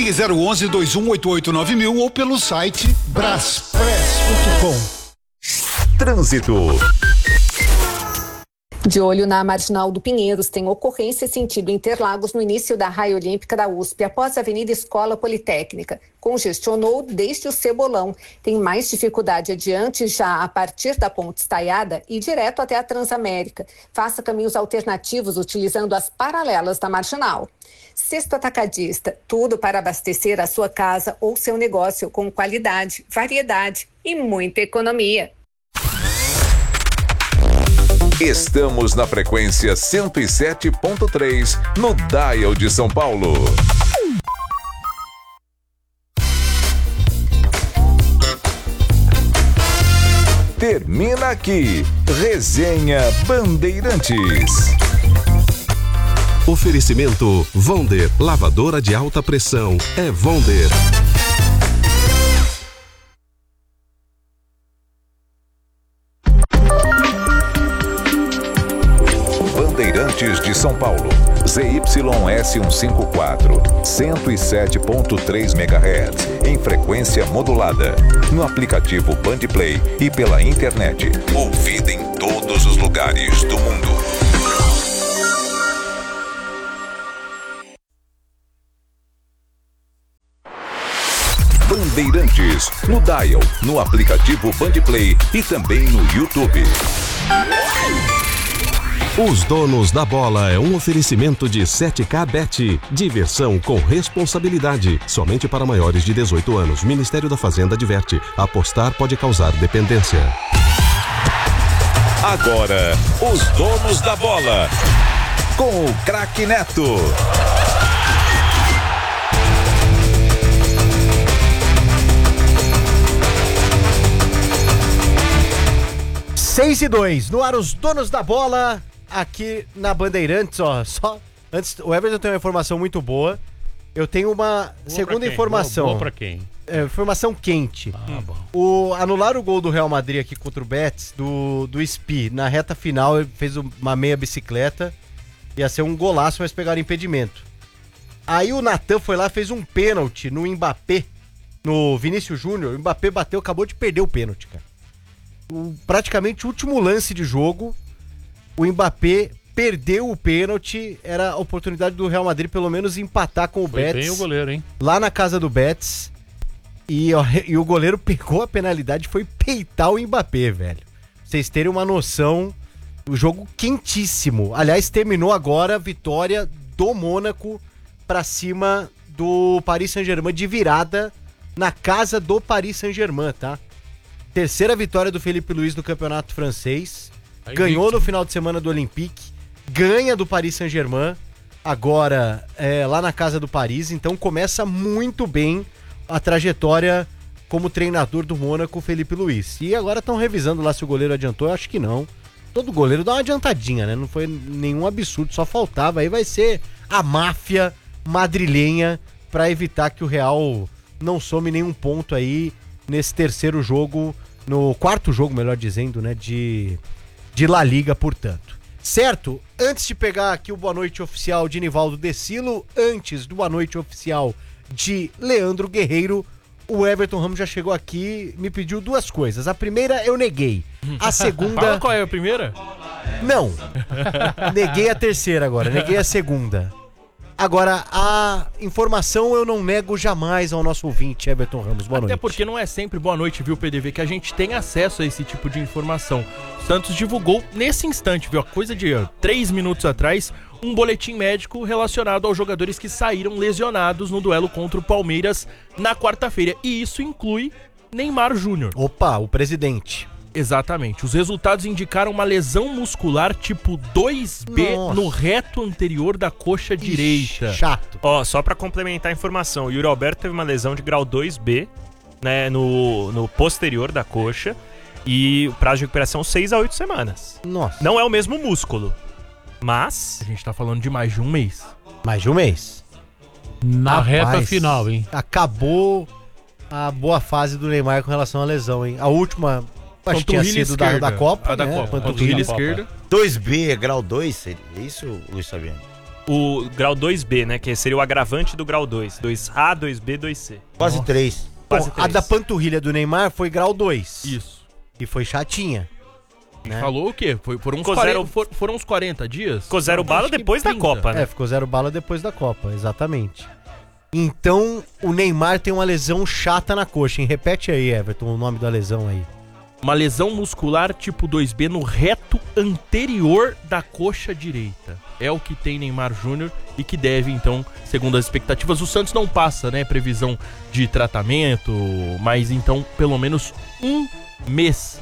Ligue 011-2188-9000 ou pelo site braspress.com. Trânsito. De olho na Marginal do Pinheiros, tem ocorrência sentido Interlagos no início da raia olímpica da USP, após a Avenida Escola Politécnica. Congestionou desde o Cebolão. Tem mais dificuldade adiante, já a partir da Ponte Estaiada e direto até a Transamérica. Faça caminhos alternativos utilizando as paralelas da Marginal. Sexto Atacadista, tudo para abastecer a sua casa ou seu negócio com qualidade, variedade e muita economia. Estamos na frequência 107.3 no Dial de São Paulo. Termina aqui, Resenha Bandeirantes. Oferecimento Vonder, lavadora de alta pressão, é Vonder. Bandeirantes de São Paulo, ZYS154, 107.3 MHz, em frequência modulada, no aplicativo Bandplay e pela internet, ouvida em todos os lugares do mundo. Bandeirantes, no Dial, no aplicativo Bandplay e também no YouTube. Os Donos da Bola é um oferecimento de 7K Bet. Diversão com responsabilidade. Somente para maiores de 18 anos. Ministério da Fazenda adverte. Apostar pode causar dependência. Agora, os Donos da Bola. Com o craque Neto. Seis e 2, no ar os Donos da Bola, aqui na Bandeirantes, ó, só antes, o Everton tem uma informação muito boa, eu tenho uma segunda informação. Boa pra quem? Informação quente. Bom. Anularam o gol do Real Madrid aqui contra o Betis, do Spi, na reta final, ele fez uma meia bicicleta, ia ser um golaço, mas pegaram impedimento. Aí o Natan foi lá, fez um pênalti no Mbappé, no Vinícius Júnior, o Mbappé bateu, acabou de perder o pênalti, cara. Praticamente o último lance de jogo, o Mbappé perdeu o pênalti, era a oportunidade do Real Madrid pelo menos empatar com o Betis. Foi bem o goleiro, hein? Lá na casa do Betis, e o goleiro pegou a penalidade e foi peitar o Mbappé, velho. Pra vocês terem uma noção, o jogo quentíssimo. Aliás, terminou agora a vitória do Mônaco pra cima do Paris Saint-Germain de virada na casa do Paris Saint-Germain, tá? Terceira vitória do Felipe Luiz no campeonato francês. Ganhou no final de semana do Olympique. Ganha do Paris Saint-Germain. Agora lá na casa do Paris. Então começa muito bem a trajetória como treinador do Mônaco, Felipe Luiz. E agora estão revisando lá se o goleiro adiantou. Eu acho que não. Todo goleiro dá uma adiantadinha, né? Não foi nenhum absurdo, só faltava. Aí vai ser a máfia madrilenha para evitar que o Real não some nenhum ponto aí nesse terceiro jogo, no quarto jogo, melhor dizendo, né, de La Liga, portanto. Certo? Antes de pegar aqui o boa noite oficial de Nivaldo Decilo, antes do boa noite oficial de Leandro Guerreiro, o Everton Ramos já chegou aqui, me pediu duas coisas. A primeira eu neguei. A segunda... Fala qual é a primeira? Não. Neguei a terceira agora, neguei a segunda. Agora, a informação eu não nego jamais ao nosso ouvinte, Everton Ramos. Boa noite. Até porque não é sempre boa noite, viu, PDV, que a gente tem acesso a esse tipo de informação. O Santos divulgou nesse instante, viu, a coisa de 3 minutos atrás, um boletim médico relacionado aos jogadores que saíram lesionados no duelo contra o Palmeiras na quarta-feira. E isso inclui Neymar Júnior. Opa, o presidente. Exatamente. Os resultados indicaram uma lesão muscular tipo 2B no reto anterior da coxa direita. Chato. Ó, só pra complementar a informação, o Yuri Alberto teve uma lesão de grau 2B, né, no posterior da coxa, e o prazo de recuperação 6 a 8 semanas. Nossa. Não é o mesmo músculo, mas... A gente tá falando de mais de um mês. Mais de um mês. Na reta final, hein? Acabou a boa fase do Neymar com relação à lesão, hein? A última... Acho que tinha sido da Copa, da né? Copa. Panturrilha esquerda. 2B, grau 2, é isso, Luiz Fabiano? o grau 2B, né? Que seria o agravante do grau 2. 2A, 2B, 2C. Quase 3. Quase A da panturrilha do Neymar foi grau 2. Isso. E foi chatinha. Né? Falou o quê? Foram uns 40 dias? Ficou 0 bala depois da Copa, né? Ficou 0 bala depois da Copa, exatamente. Então, o Neymar tem uma lesão chata na coxa, hein? Repete aí, Everton, o nome da lesão aí. Uma lesão muscular tipo 2B no reto anterior da coxa direita. É o que tem Neymar Júnior e que deve, então, segundo as expectativas, o Santos não passa, né, previsão de tratamento, mas então, pelo menos um mês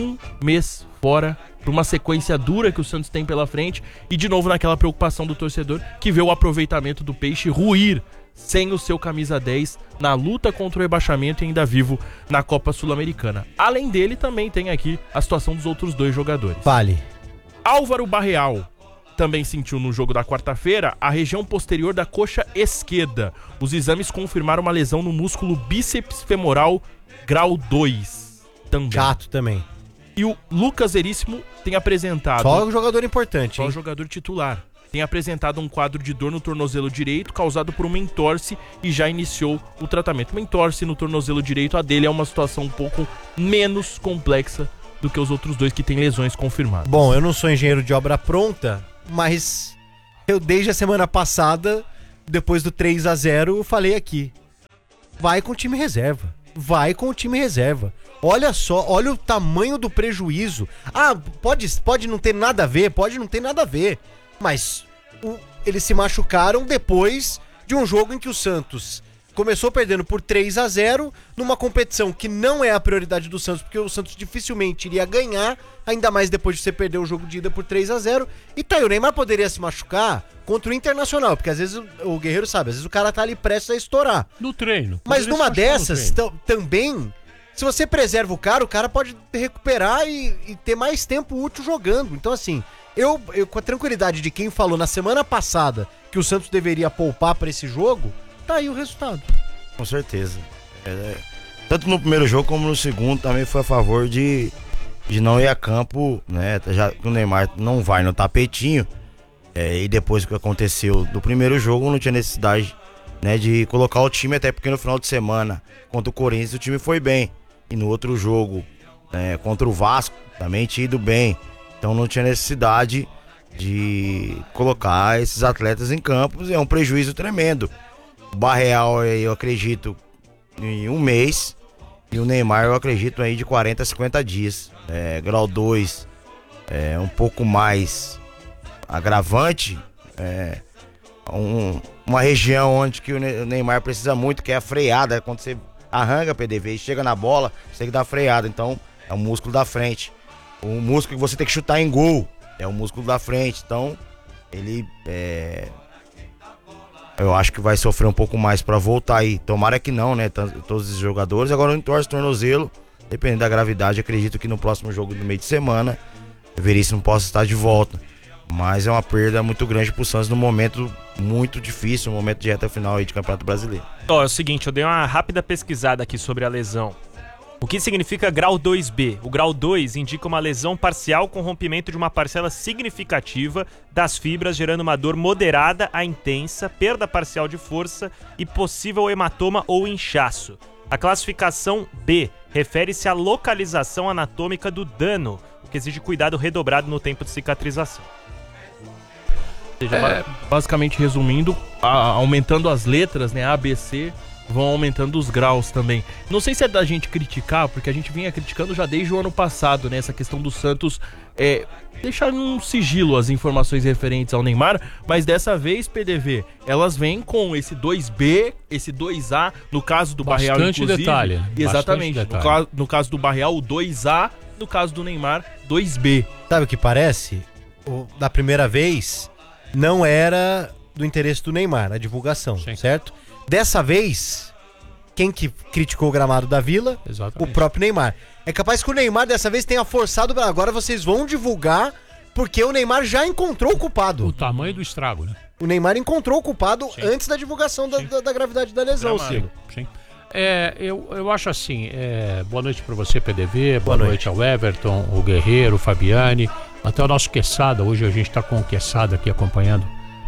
fora, para uma sequência dura que o Santos tem pela frente e, de novo, naquela preocupação do torcedor que vê o aproveitamento do Peixe ruir sem o seu camisa 10 na luta contra o rebaixamento e ainda vivo na Copa Sul-Americana. Além dele, também tem aqui a situação dos outros dois jogadores. Vale. Álvaro Barreal também sentiu no jogo da quarta-feira a região posterior da coxa esquerda. Os exames confirmaram uma lesão no músculo bíceps femoral grau 2. Também. Chato também. E o Lucas Veríssimo tem apresentado... Só um jogador importante, Só hein? um jogador titular. Tem apresentado um quadro de dor no tornozelo direito causado por uma entorse e já iniciou o tratamento. Uma entorse no tornozelo direito, a dele é uma situação um pouco menos complexa do que os outros dois que têm lesões confirmadas. Bom, eu não sou engenheiro de obra pronta, mas eu desde a semana passada, depois do 3-0, eu falei aqui. Vai com o time reserva. Vai com o time reserva. Olha só, olha o tamanho do prejuízo. Ah, pode não ter nada a ver, pode não ter nada a ver. Mas eles se machucaram depois de um jogo em que o Santos começou perdendo por 3-0 numa competição que não é a prioridade do Santos, porque o Santos dificilmente iria ganhar, ainda mais depois de você perder o jogo de ida por 3-0. E tá aí, o Neymar poderia se machucar contra o Internacional, porque às vezes o Guerreiro sabe, às vezes o cara tá ali prestes a estourar. No treino. Mas numa dessas, também, se você preserva o cara pode recuperar e ter mais tempo útil jogando. Então assim... Eu, com a tranquilidade de quem falou na semana passada que o Santos deveria poupar pra esse jogo, tá aí o resultado. Com certeza. Tanto no primeiro jogo como no segundo também foi a favor de não ir a campo, né? Já que o Neymar não vai no tapetinho. E depois do que aconteceu do primeiro jogo, não tinha necessidade, né, de colocar o time, até porque no final de semana contra o Corinthians o time foi bem. E no outro jogo, contra o Vasco, também tinha ido bem. Então não tinha necessidade de colocar esses atletas em campos, é um prejuízo tremendo. O Barreal, eu acredito, em um mês, e o Neymar, eu acredito, aí de 40 a 50 dias. Grau 2, um pouco mais agravante, uma região onde que o Neymar precisa muito, que é a freada. Quando você arranca PDV e chega na bola, você tem que dar freada, então é o músculo da frente. O músculo que você tem que chutar em gol é o músculo da frente. Então, ele eu acho que vai sofrer um pouco mais pra voltar aí. Tomara que não, né? Todos os jogadores. Agora, não entorce o tornozelo. Dependendo da gravidade, acredito que no próximo jogo do meio de semana, o Veríssimo possa estar de volta. Mas é uma perda muito grande pro Santos num momento muito difícil, um momento de reta final aí de Campeonato Brasileiro. É o seguinte, eu dei uma rápida pesquisada aqui sobre a lesão. O que significa grau 2B? O grau 2 indica uma lesão parcial com rompimento de uma parcela significativa das fibras, gerando uma dor moderada a intensa, perda parcial de força e possível hematoma ou inchaço. A classificação B refere-se à localização anatômica do dano, o que exige cuidado redobrado no tempo de cicatrização. Ou seja, basicamente resumindo, aumentando as letras, né, A, B, C... vão aumentando os graus também. Não sei se é da gente criticar, porque a gente vinha criticando já desde o ano passado, né? Essa questão do Santos deixar num sigilo as informações referentes ao Neymar, mas dessa vez, PDV, elas vêm com esse 2B, esse 2A, no caso do Barreal, inclusive. Detalhe. Exatamente. Bastante detalhe. No caso do Barreal, o 2A, no caso do Neymar, 2B. Sabe o que parece? Da primeira vez, não era do interesse do Neymar, a divulgação, certo? Dessa vez, quem que criticou o gramado da Vila? Exatamente. O próprio Neymar. É capaz que o Neymar dessa vez tenha forçado, agora vocês vão divulgar, porque o Neymar já encontrou o culpado. O tamanho do estrago, né? O Neymar encontrou o culpado antes da divulgação da gravidade da lesão, Cilo. Sim. Eu acho assim, boa noite pra você, PDV, boa noite ao Everton, o Guerreiro, o Fabiane, até o nosso Quesada. Hoje a gente tá com o Quesada aqui acompanhando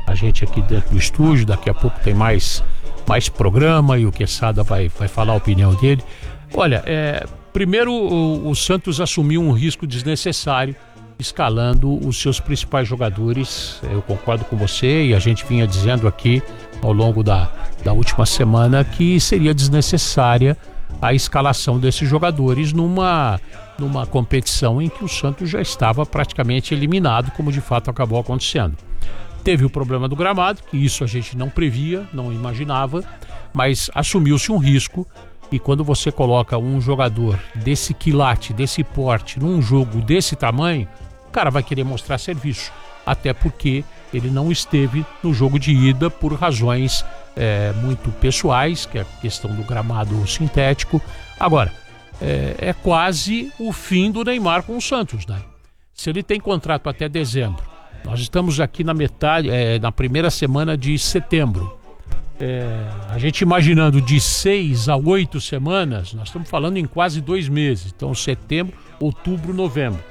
a gente aqui dentro do estúdio. Daqui a pouco tem mais programa e o Quesada vai falar a opinião dele. Olha, primeiro o Santos assumiu um risco desnecessário escalando os seus principais jogadores. Eu concordo com você e a gente vinha dizendo aqui ao longo da última semana que seria desnecessária a escalação desses jogadores numa competição em que o Santos já estava praticamente eliminado, como de fato acabou acontecendo. Teve o problema do gramado, que isso a gente não previa, não imaginava, mas assumiu-se um risco. E quando você coloca um jogador desse quilate, desse porte, num jogo desse tamanho, o cara vai querer mostrar serviço. Até porque ele não esteve no jogo de ida por razões muito pessoais, que é a questão do gramado sintético. Agora, é quase o fim do Neymar com o Santos, né? Se ele tem contrato até dezembro, nós estamos aqui na primeira semana de setembro. A gente imaginando de 6 a 8 semanas, nós estamos falando em quase 2 meses. Então, setembro, outubro, novembro.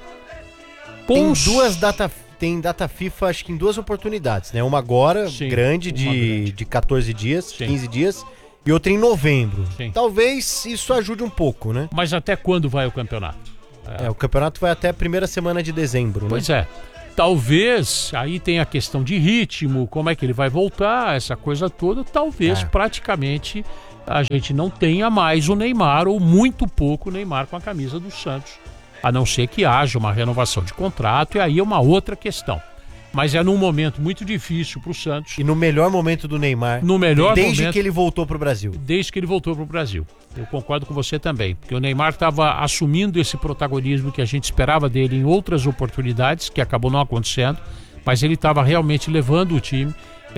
Tem data FIFA, acho que em 2 oportunidades, né? Uma agora, Sim, grande, de 14 dias, Sim. 15 dias, e outra em novembro. Sim. Talvez isso ajude um pouco, né? Mas até quando vai o campeonato? O campeonato vai até a primeira semana de dezembro, né? Pois é. Talvez, aí tem a questão de ritmo, como é que ele vai voltar, essa coisa toda. Talvez praticamente a gente não tenha mais o Neymar, ou muito pouco o Neymar com a camisa do Santos. A não ser que haja uma renovação de contrato, e aí é uma outra questão. Mas é num momento muito difícil pro Santos. E no melhor momento do Neymar, desde que ele voltou pro Brasil. Desde que ele voltou pro Brasil. Eu concordo com você também, porque o Neymar estava assumindo esse protagonismo que a gente esperava dele em outras oportunidades, que acabou não acontecendo, mas ele estava realmente levando o time,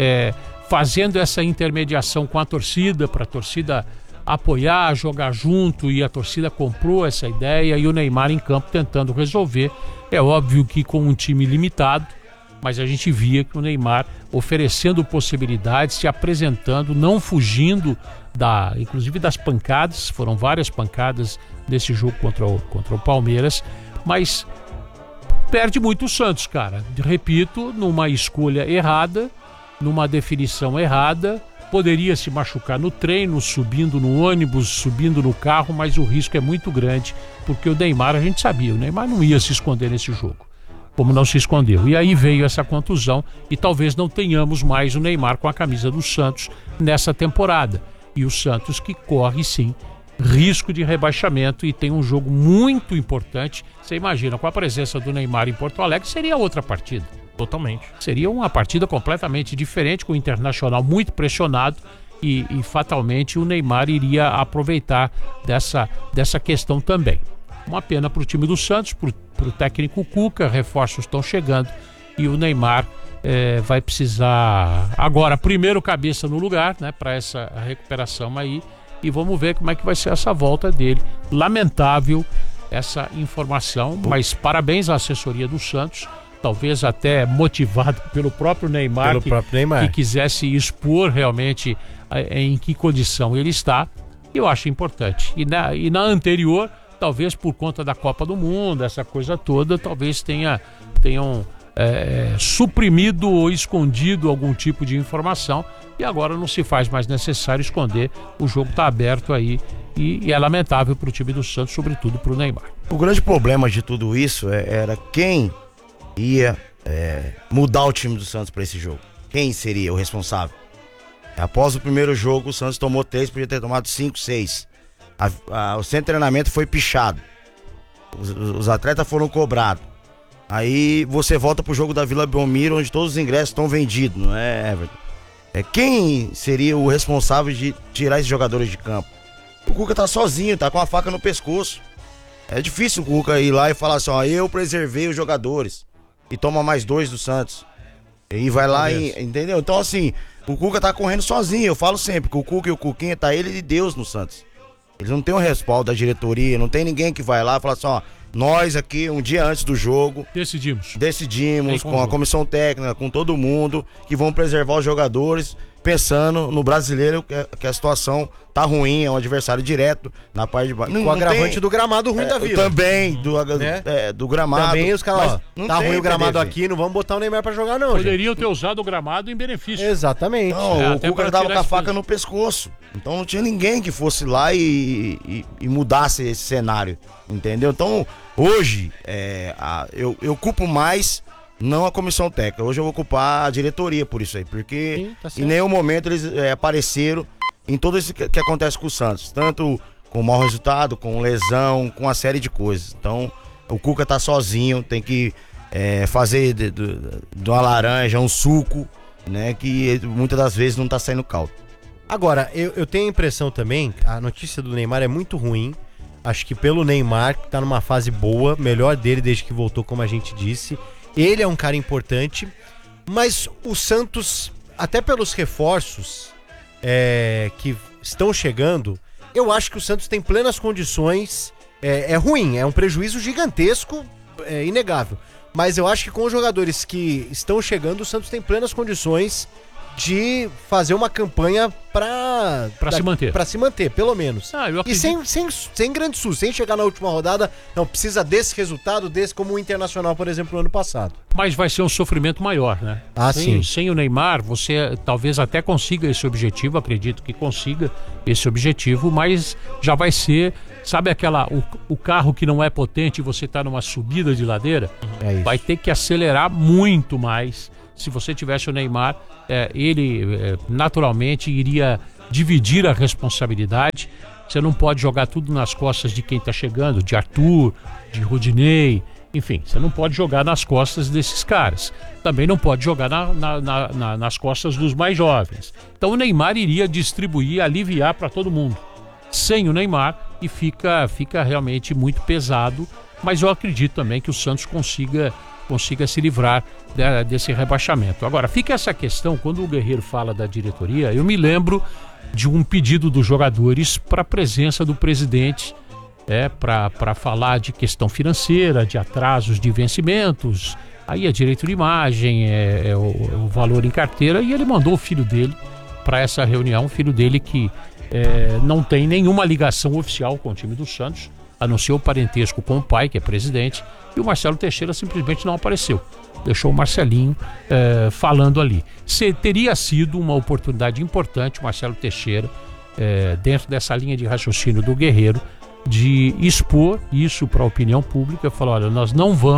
fazendo essa intermediação com a torcida, para a torcida apoiar, jogar junto, e a torcida comprou essa ideia, e o Neymar em campo tentando resolver. É óbvio que com um time limitado, mas a gente via que o Neymar oferecendo possibilidades, se apresentando, não fugindo inclusive das pancadas. Foram várias pancadas nesse jogo contra o Palmeiras, mas perde muito o Santos, cara. Repito, numa escolha errada, numa definição errada. Poderia se machucar no treino, subindo no ônibus, subindo no carro, mas o risco é muito grande, porque o Neymar, a gente sabia, o Neymar não ia se esconder nesse jogo, como não se escondeu. E aí veio essa contusão, e talvez não tenhamos mais o Neymar com a camisa do Santos nessa temporada. E o Santos que corre, sim, risco de rebaixamento, e tem um jogo muito importante. Você imagina, com a presença do Neymar em Porto Alegre, seria outra partida. Totalmente. Seria uma partida completamente diferente, com o Internacional muito pressionado, e fatalmente o Neymar iria aproveitar dessa questão também. Uma pena para o time do Santos, para o técnico Cuca. Reforços estão chegando e o Neymar vai precisar agora, primeiro, cabeça no lugar, né, para essa recuperação aí, e vamos ver como é que vai ser essa volta dele. Lamentável essa informação, mas parabéns à assessoria do Santos, talvez até motivado pelo próprio Neymar, que quisesse expor realmente em que condição ele está. Eu acho importante. E na anterior, talvez por conta da Copa do Mundo, essa coisa toda, talvez tenham suprimido ou escondido algum tipo de informação, e agora não se faz mais necessário esconder. O jogo está aberto aí, e é lamentável para o time do Santos, sobretudo para o Neymar. O grande problema de tudo isso era quem ia mudar o time do Santos para esse jogo. Quem seria o responsável? Após o primeiro jogo, o Santos tomou 3, podia ter tomado 5, 6. O centro de treinamento foi pichado. Os atletas foram cobrados. Aí você volta pro jogo da Vila Belmiro, onde todos os ingressos estão vendidos, não é, Everton? Quem seria o responsável de tirar esses jogadores de campo? O Cuca tá sozinho, tá com a faca no pescoço. É difícil o Cuca ir lá e falar assim, ó, eu preservei os jogadores, e toma mais 2 do Santos. E vai lá e... Entendeu? Então, assim, o Cuca tá correndo sozinho. Eu falo sempre que o Cuca e o Cuquinha tá ele de Deus no Santos. Eles não têm o respaldo da diretoria, não tem ninguém que vai lá e fala assim, ó, nós aqui, um dia antes do jogo, decidimos com a comissão técnica, com todo mundo, que vão preservar os jogadores pensando no brasileiro, que a situação tá ruim, é um adversário direto na parte de baixo. Com o agravante do gramado ruim da vida. Também, do gramado. Também os caras, tá ruim o gramado PDV. aqui, não vamos botar o Neymar pra jogar não, Poderiam ter usado o gramado em benefício. Exatamente. Não, o até Cuca pra tava tirar com a esse faca peso. no pescoço. Então não tinha ninguém que fosse lá e mudasse esse cenário, entendeu? Então, hoje, eu culpo mais não a comissão técnica. Hoje eu vou culpar a diretoria por isso aí, porque Sim, tá certo. em nenhum momento eles apareceram em tudo isso que acontece com o Santos. Tanto com mau resultado, com lesão, com uma série de coisas. Então, o Cuca tá sozinho, tem que fazer de uma laranja um suco, né? Que muitas das vezes não tá saindo caldo. Agora, eu tenho a impressão também, a notícia do Neymar é muito ruim. Acho que pelo Neymar, que tá numa fase boa, melhor dele desde que voltou, como a gente disse. Ele é um cara importante, mas o Santos, até pelos reforços que estão chegando, eu acho que o Santos tem plenas condições. É ruim, é um prejuízo gigantesco, é inegável. Mas eu acho que com os jogadores que estão chegando, o Santos tem plenas condições de fazer uma campanha pra se manter. Pra se manter, pelo menos. Eu E acredito. sem grande susto, sem chegar na última rodada, não precisa desse resultado, como o Internacional, por exemplo, no ano passado. Mas vai ser um sofrimento maior, né? Sim. Sem o Neymar, você talvez até consiga esse objetivo, acredito que consiga esse objetivo, mas já vai ser, sabe o carro que não é potente e você tá numa subida de ladeira? É isso. Vai ter que acelerar muito mais. Se você tivesse o Neymar, ele naturalmente iria dividir a responsabilidade. Você não pode jogar tudo nas costas de quem está chegando, de Arthur, de Rodinei, enfim, você não pode jogar nas costas desses caras. Também não pode jogar nas costas dos mais jovens. Então o Neymar iria distribuir, aliviar para todo mundo. Sem o Neymar, e fica realmente muito pesado, mas eu acredito também que o Santos consiga se livrar desse rebaixamento. Agora, fica essa questão, quando o Guerreiro fala da diretoria, eu me lembro de um pedido dos jogadores para a presença do presidente, para falar de questão financeira, de atrasos de vencimentos, aí é direito de imagem, o valor em carteira, e ele mandou o filho dele para essa reunião, o filho dele que não tem nenhuma ligação oficial com o time do Santos, a não ser o parentesco com o pai, que é presidente, e o Marcelo Teixeira simplesmente não apareceu. Deixou o Marcelinho falando ali. Teria sido uma oportunidade importante, o Marcelo Teixeira, dentro dessa linha de raciocínio do Guerreiro, de expor isso para a opinião pública, falar, olha, nós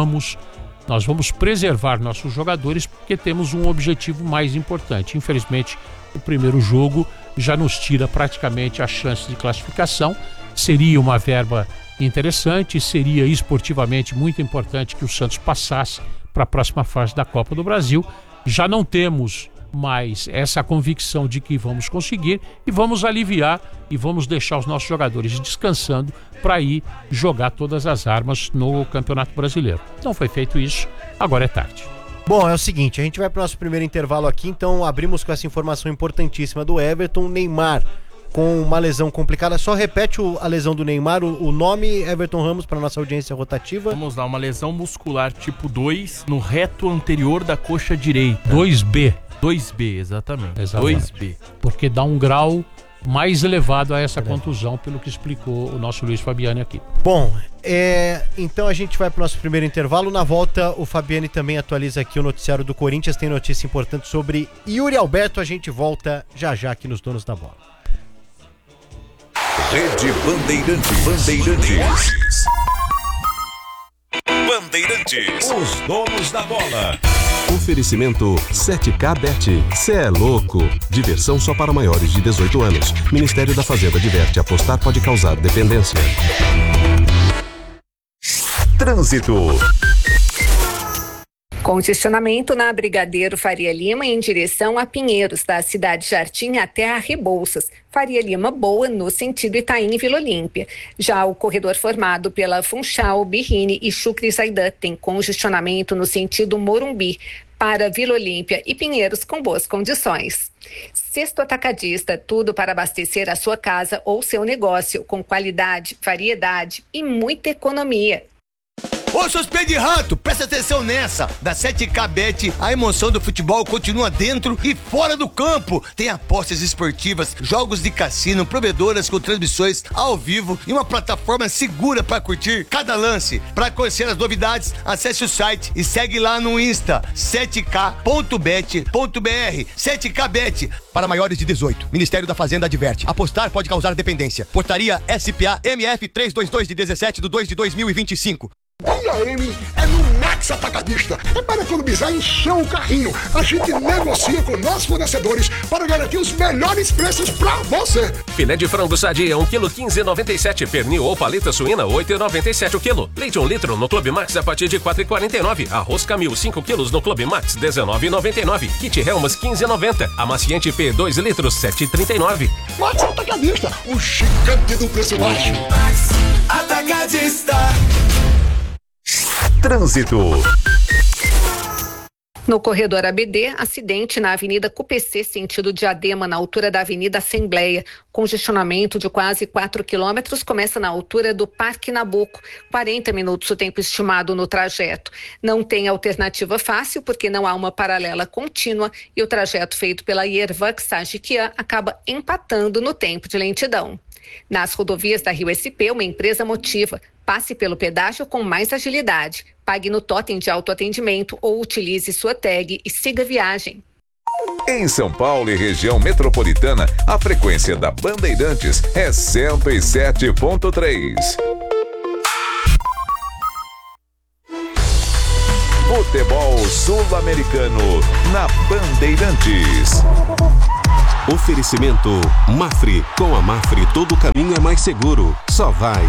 vamos preservar nossos jogadores porque temos um objetivo mais importante. Infelizmente, o primeiro jogo já nos tira praticamente a chance de classificação. Seria uma verba interessante, seria esportivamente muito importante que o Santos passasse para a próxima fase da Copa do Brasil. Já não temos mais essa convicção de que vamos conseguir e vamos aliviar e vamos deixar os nossos jogadores descansando para ir jogar todas as armas no Campeonato Brasileiro. Não foi feito isso, agora é tarde. Bom, é o seguinte, a gente vai para o nosso primeiro intervalo aqui, então abrimos com essa informação importantíssima do Everton. Neymar com uma lesão complicada. Só repete a lesão do Neymar, o nome Everton Ramos para nossa audiência rotativa. Vamos lá, uma lesão muscular tipo 2 no reto anterior da coxa direita. 2B. 2B, exatamente. 2B. Porque dá um grau mais elevado a essa contusão, pelo que explicou o nosso Luiz Fabiani aqui. Bom, então a gente vai para o nosso primeiro intervalo. Na volta, o Fabiani também atualiza aqui o noticiário do Corinthians. Tem notícia importante sobre Yuri Alberto. A gente volta já aqui nos Donos da Bola. Rede Bandeirantes. Bandeirantes. Os donos da bola. Oferecimento 7K Bet. Cê é louco. Diversão só para maiores de 18 anos. Ministério da Fazenda adverte: apostar pode causar dependência. Trânsito. Congestionamento na Brigadeiro Faria Lima em direção a Pinheiros, da Cidade Jardim até a Rebouças. Faria Lima Boa no sentido Itaim e Vila Olímpia. Já o corredor formado pela Funchal, Birrini e Chucri Zaidan tem congestionamento no sentido Morumbi para Vila Olímpia e Pinheiros com boas condições. Cesto Atacadista, tudo para abastecer a sua casa ou seu negócio com qualidade, variedade e muita economia. Ô, seus pés de rato, presta atenção nessa. Da 7K Bet, a emoção do futebol continua dentro e fora do campo. Tem apostas esportivas, jogos de cassino, provedoras com transmissões ao vivo e uma plataforma segura para curtir cada lance. Para conhecer as novidades, acesse o site e segue lá no Insta, 7k.bet.br. 7K Bet, para maiores de 18. Ministério da Fazenda adverte. Apostar pode causar dependência. Portaria SPA MF 322 de 17/2/2025. BAM é no Max Atacadista. É para economizar e encher o carrinho. A gente negocia com nossos fornecedores para garantir os melhores preços para você. Filé de frango sadia 1 kg 15,97. Pernil ou paleta suína 8,97 o quilo. Leite 1 litro no Clube Max a partir de 4,49. Arroz Camil 5 quilos no Clube Max 19,99. Kit Helmas 15,90. Amaciante P 2 litros 7,39. Max Atacadista, o gigante do preço baixo. Max Atacadista. Trânsito. No corredor ABD, acidente na Avenida CUPC, sentido Diadema, na altura da Avenida Assembleia. Congestionamento de quase 4 quilômetros começa na altura do Parque Nabuco. 40 minutos o tempo estimado no trajeto. Não tem alternativa fácil porque não há uma paralela contínua e o trajeto feito pela Iervux Sagiquian acaba empatando no tempo de lentidão. Nas rodovias da Rio SP, uma empresa motiva: passe pelo pedágio com mais agilidade, pague no totem de autoatendimento ou utilize sua tag e siga a viagem. Em São Paulo e região metropolitana, a frequência da Bandeirantes é 107.3. Futebol sul-americano na Bandeirantes. Oferecimento Mafre. Com a Mafre, todo caminho é mais seguro. Só vai.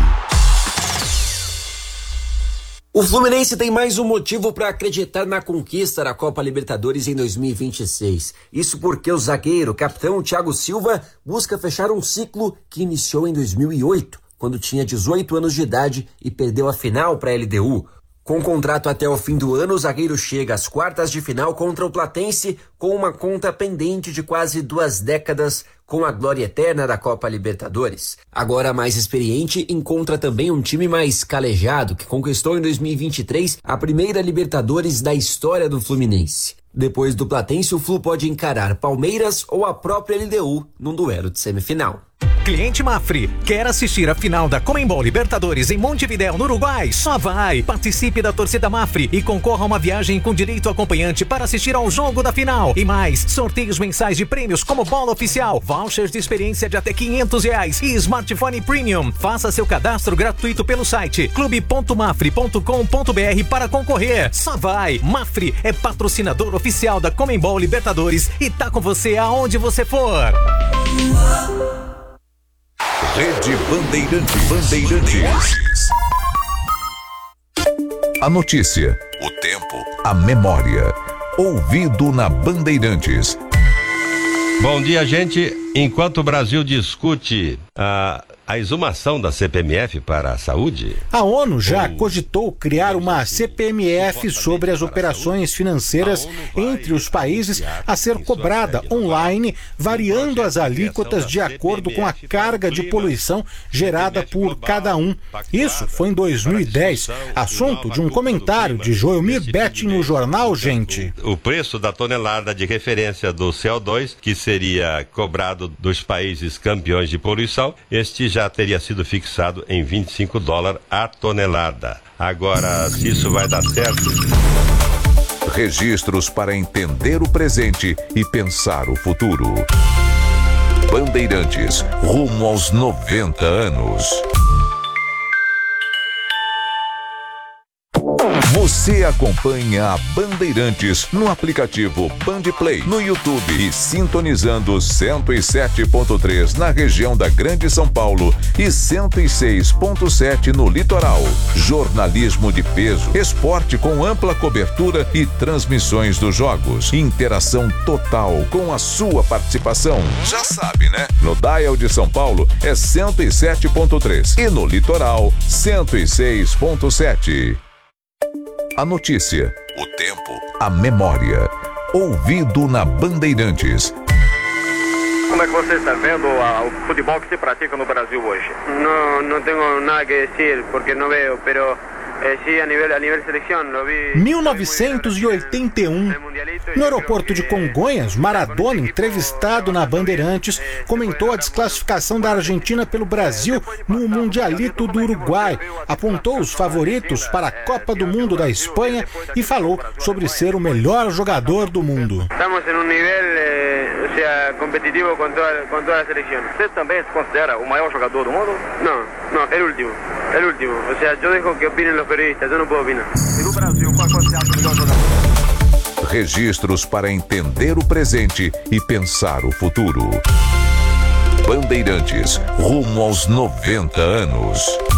O Fluminense tem mais um motivo para acreditar na conquista da Copa Libertadores em 2026. Isso porque o zagueiro, capitão Thiago Silva, busca fechar um ciclo que iniciou em 2008, quando tinha 18 anos de idade e perdeu a final para a LDU. Com contrato até o fim do ano, o zagueiro chega às quartas de final contra o Platense com uma conta pendente de quase 2 décadas com a glória eterna da Copa Libertadores. Agora mais experiente, encontra também um time mais calejado que conquistou em 2023 a primeira Libertadores da história do Fluminense. Depois do Platense, o Flu pode encarar Palmeiras ou a própria LDU num duelo de semifinal. Cliente Mafre, quer assistir a final da Conmebol Libertadores em Montevidéu, no Uruguai? Só vai! Participe da torcida Mafre e concorra a uma viagem com direito acompanhante para assistir ao jogo da final. E mais, sorteios mensais de prêmios como bola oficial, vouchers de experiência de até R$500 e smartphone premium. Faça seu cadastro gratuito pelo site clube.mafre.com.br para concorrer. Só vai! Mafre é patrocinador oficial da Conmebol Libertadores e tá com você aonde você for. Rede Bandeirantes. A notícia, o tempo, a memória. Ouvido na Bandeirantes. Bom dia, gente. Enquanto o Brasil discute a exumação da CPMF para a saúde... A ONU já cogitou criar uma CPMF sobre as operações financeiras entre os países a ser cobrada online, variando as alíquotas de acordo com a carga de poluição gerada por cada um. Isso foi em 2010, assunto de um comentário de Joelmir Betting no jornal Gente. O preço da tonelada de referência do CO2, que seria cobrado dos países campeões de poluição, este já teria sido fixado em $25 a tonelada. Agora, se isso vai dar certo... Registros para entender o presente e pensar o futuro. Bandeirantes, rumo aos 90 anos. Você acompanha a Bandeirantes no aplicativo Bandplay, no YouTube e sintonizando 107.3 na região da Grande São Paulo e 106.7 no litoral. Jornalismo de peso, esporte com ampla cobertura e transmissões dos jogos. Interação total com a sua participação. Já sabe, né? No dial de São Paulo é 107.3 e no litoral 106.7. A notícia, o tempo, a memória. Ouvido na Bandeirantes. Como é que você está vendo o futebol que se pratica no Brasil hoje? No tengo nada que decir porque no veo, pero Sí, a nivel selección, lo vi. 1981. No aeroporto de Congonhas, Maradona, entrevistado na Bandeirantes, comentou a desclassificação da Argentina pelo Brasil no Mundialito do Uruguai, apontou os favoritos para a Copa do Mundo da Espanha e falou sobre ser o melhor jogador do mundo. Estamos em nível, competitivo com toda a seleção. Você também se considera o maior jogador do mundo? Não, é o último. Eu deixo que opinem os periodistas, eu não posso opinar. E no Brasil, qual você acha o melhor jogador? Registros para entender o presente e pensar o futuro. Bandeirantes, rumo aos 90 anos.